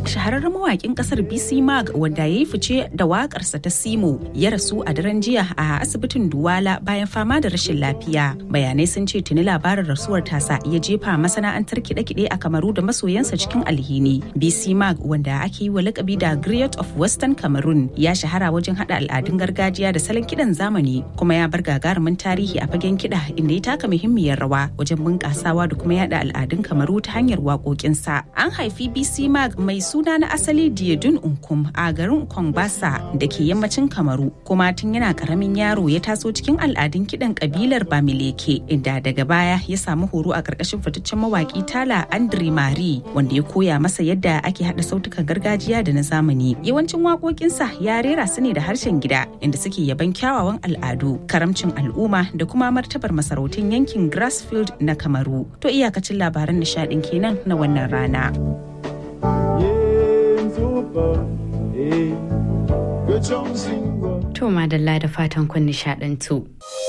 shahararren mawakin kasar BC Mag wanda ya yi fice da wakarsa ta Simo ya rasu a daren jiya a asibitin Duwala bayan fama da rashin lafiya. Bayanai sun ce tuni labarin rasuwar tasa ya jefa masana'antar kiɗe-kiɗe a Kamaru da masoyansa cikin alhini. BC Mag wanda ake yi wa lakabi da Griot of Western Cameroon ya shahara wajen hada al'adun gargajiya da salon kiɗan zamani kuma ya bar gagarumin tarihi a fagen kiɗa inda ya taka muhimmiyar rawa wajen bunƙasawa da kuma yada al'adun Kamaru ta hanyar waƙoƙinsa. An haifi BC Mag mai suna na asali Diedun Unkum a garin Kongbasa da ke yammacin Kamaru kuma tun yana karamin yaro ya taso cikin al'adun kiɗan kabilar Bamileke inda daga baya ya samu horo a ƙarƙashin fitaccen mawaƙi Tala Andre Mari wanda ya koya masa yadda ake haɗa sautukan gargajiya da na zamani. Yawancin waƙoƙinsa ya rera su ne da harshen gida inda suke yaban kyawawan al'adu, karamcin al'umma da kuma martabar masarautun yankin Grassfield na Kamaru. To iyakacin labaran nishaɗin kenan na wannan rana. To madalla da fatan kun nishaɗantu.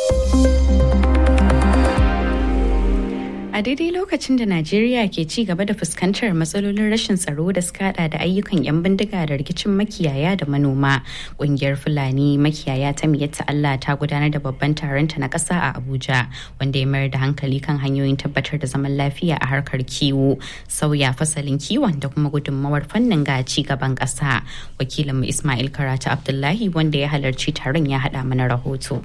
A daidai lokacin da Najeriya ke ci gaba da fuskantar matsalolin rashin tsaro da suka hada da ayyukan 'yan bindiga da rikicin makiyaya da manoma, ƙungiyar Fulani makiyaya ta Miyatta Allah ta gudanar da babban taronta na ƙasa a Abuja, wanda ya mayar da hankali kan hanyoyin tabbatar da zaman lafiya a harkar kiwo, sauya fasalin kiwon da kuma gudunmawar fannin ga ci gaban ƙasa. Wakilinmu Ismail Karatu Abdullahi wanda ya halarci taron ya haɗa mana rahoto.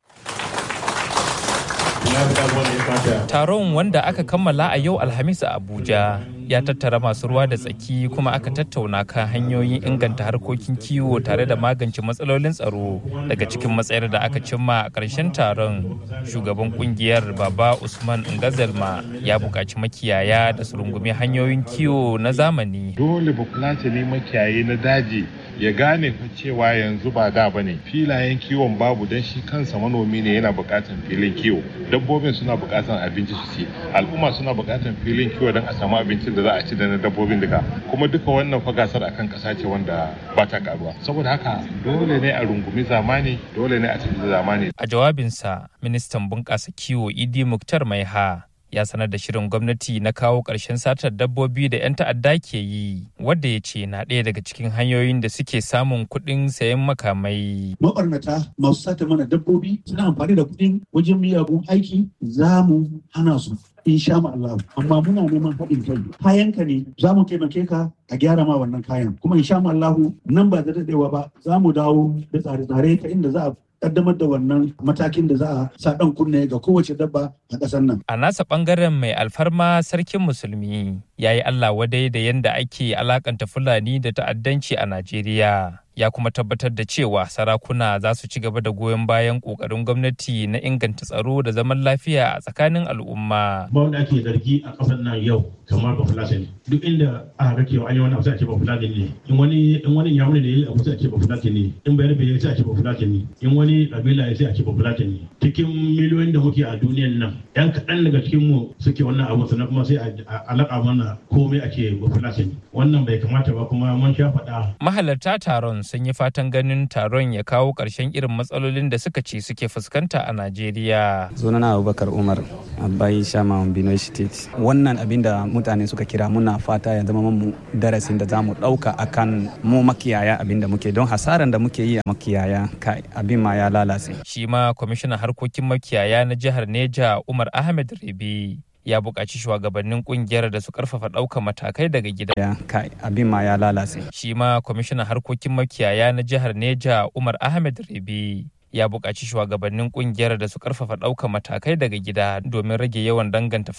Taron wanda aka kammala a yau Alhamis a Abuja ya tattara masu ruwa da tsaki kuma aka tattauna kan hanyoyin inganta harkokin kiwo tare da magance matsalolin tsaro. Daga cikin matsayar da aka cimma a ƙarshen taron, shugaban kungiyar Baba Usman Ngazalma ya buƙaci makiyaya da su rungumi hanyoyin kiwo na zamani. Dole bafulatani makiyayi na daji ya gane cewa yanzu ba da bane, filayen kiwon babu don shi kansa manomi ne yana buƙatar filin kiwo, dabbobin suna buƙatar abinci su ci, al'umma suna buƙatar filin kiwo don a samu abincin da za a ci da na dabbobin duka, kuma duka wannan fa gasar akan ƙasa ce wanda ba ta karuwa. Saboda haka dole ne a rungumi zamani, dole ne a tafi da zamani. A jawabinsa, ministan bunƙasa kiwo Idi Muktar Maiha ya sanar da shirin gwamnati na kawo ƙarshen satar dabbobi da 'yan ta'adda ke yi, wadda ya ce na ɗaya daga cikin hanyoyin da suke samun kuɗin sayan makamai. Maɓarnata masu sata mana dabbobi suna amfani da kuɗin wajen miyagun aiki, za mu hana su. Insha Allah, amma muna neman haɗin kai. Kayanka ne, za mu taimake ka a gyara ma wannan kayan. Kuma insha Allah nan ba da daɗewa ba, za mu dawo da tsare-tsare ta inda za a kaddamar da wannan matakin da za a sa ɗan kunne ga kowace dabba a ƙasar nan. A nasa ɓangaren mai alfarma sarkin musulmi ya yi Allah wadai da yadda ake alakanta Fulani da ta'addanci a Najeriya. Ya kuma tabbatar da cewa sarakuna za su ci gaba da goyon bayan ƙoƙarin gwamnati na inganta tsaro da zaman lafiya a tsakanin al'umma. Ba wanda ake zargi a ƙasar nan yau kamar Bafulatani. Duk inda aka ga cewa an yi wani abu sai a ce Bafulatani ne. In wani Yamuni ne ya yi abu sai a ce Bafulatani ne. In Bayarbe ya sai a ce Bafulatani. In wani kabila ya sai a ce Bafulatani. Cikin miliyoyin da muke a duniyan nan, 'yan kaɗan daga cikin mu suke wannan abu sannan kuma sai a alaƙa mana komai ake Bafulatani. Wannan bai kamata ba, kuma mun sha faɗa. Mahalarta taron sun yi fatan ganin taron ya kawo ƙarshen irin matsalolin da suka ce suke fuskanta a Najeriya. Sunana Abubakar Umar, Abai Shama Benue State. Wannan abin da mutane suka kira muna fata ya zama mu darasin da za mu ɗauka akan mu makiyaya abin da muke, don hasaran da muke yi a makiyaya kai abin ma ya lalace. Shi ma kwamishinan harkokin makiyaya na jihar Neja Umar Ahmed Rabi ya buƙaci shugabannin ƙungiyar da su ƙarfafa ɗaukar matakai daga gida. Kai abin ma ya lalace. Shi ma kwamishinan harkokin makiyaya na jihar Neja Umar Ahmed Rabi ya buƙaci shugabannin ƙungiyar da su ƙarfafa ɗaukar matakai daga gida domin rage yawan danganta